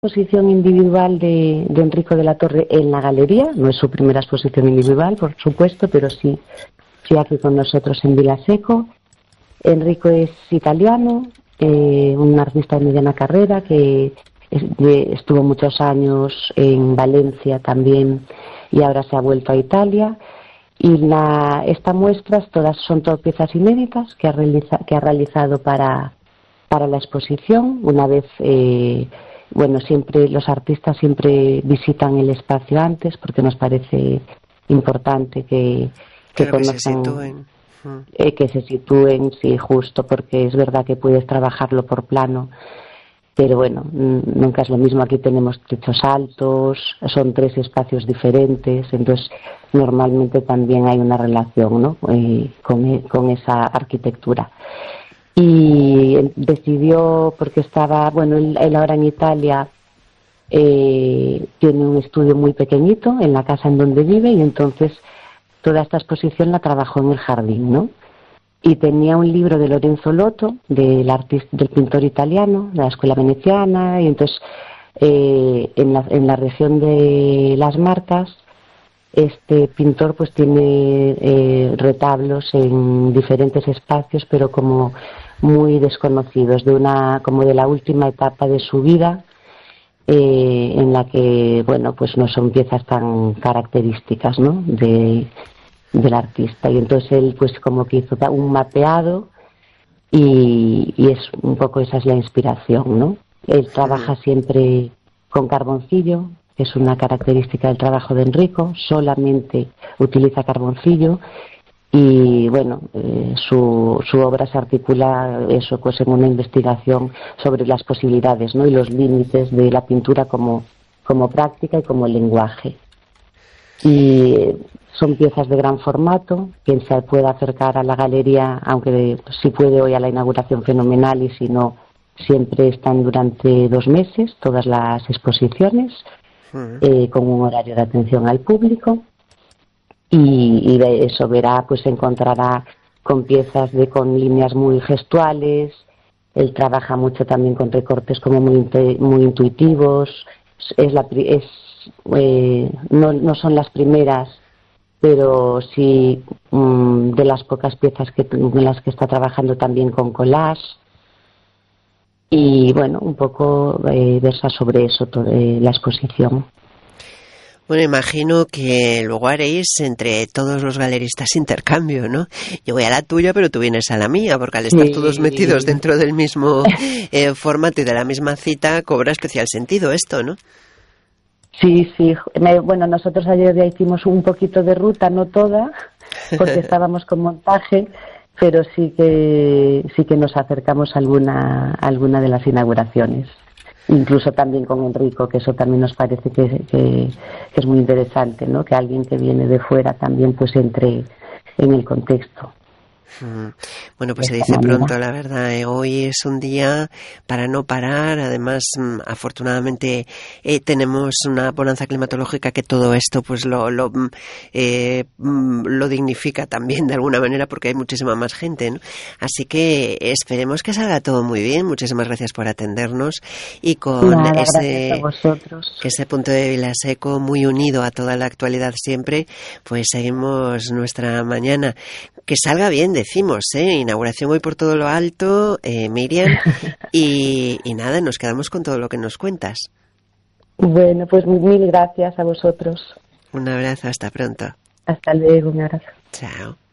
exposición individual de Enrico de la Torre en la galería. No es su primera exposición individual, por supuesto, pero sí aquí con nosotros en Vilaseco. Enrico es italiano, un artista de mediana carrera que estuvo muchos años en Valencia también y ahora se ha vuelto a Italia. Y esta muestra son todas piezas inéditas que ha realizado para la exposición. Una vez, siempre los artistas siempre visitan el espacio antes porque nos parece importante que conozcan, que se sitúen, sí, justo, porque es verdad que puedes trabajarlo por plano, pero bueno, nunca es lo mismo. Aquí tenemos techos altos, son 3 espacios diferentes, entonces normalmente también hay una relación, ¿no? Con esa arquitectura. Y decidió, porque estaba, él ahora en Italia tiene un estudio muy pequeñito en la casa en donde vive, y entonces toda esta exposición la trabajó en el jardín, ¿no? Y tenía un libro de Lorenzo Lotto, del pintor italiano, de la escuela veneciana, y entonces en la región de las Marcas, este pintor pues tiene retablos en diferentes espacios, pero como muy desconocidos, como de la última etapa de su vida, en la que, pues no son piezas tan características, ¿no?, del artista. Y entonces él pues como que hizo un mapeado y es un poco, esa es la inspiración, ¿no? Él trabaja siempre con carboncillo, que es una característica del trabajo de Enrico, solamente utiliza carboncillo. Y su obra se articula eso, pues en una investigación sobre las posibilidades, ¿no?, y los límites de la pintura como práctica y como lenguaje. Y son piezas de gran formato. Quien se pueda acercar a la galería, aunque si puede hoy a la inauguración, fenomenal, y si no, siempre están durante 2 meses todas las exposiciones, con un horario de atención al público. Y de eso encontrará con piezas con líneas muy gestuales. Él trabaja mucho también con recortes como muy intuitivos. No son las primeras, pero sí de las pocas piezas en las que está trabajando también con collage. Y un poco versa sobre eso la exposición. Bueno, imagino que luego haréis entre todos los galeristas intercambio, ¿no? Yo voy a la tuya, pero tú vienes a la mía, porque al estar todos metidos dentro del mismo formato y de la misma cita, cobra especial sentido esto, ¿no? Sí. Nosotros ayer ya hicimos un poquito de ruta, no toda, porque estábamos con montaje, pero sí que nos acercamos a alguna de las inauguraciones. Incluso también con Enrico, que eso también nos parece que es muy interesante, ¿no?, que alguien que viene de fuera también pues entre en el contexto. Bueno, pues se dice pronto, la verdad. Hoy es un día para no parar. Además, afortunadamente tenemos una bonanza climatológica que todo esto pues lo dignifica también de alguna manera, porque hay muchísima más gente, ¿no? Así que esperemos que salga todo muy bien. Muchísimas gracias por atendernos, y con ese punto de Vilaseco muy unido a toda la actualidad siempre, pues seguimos nuestra mañana. Que salga bien, decimos, inauguración hoy por todo lo alto, Miriam, y nada, nos quedamos con todo lo que nos cuentas. Bueno, pues mil gracias a vosotros. Un abrazo, hasta pronto. Hasta luego, un abrazo. Chao.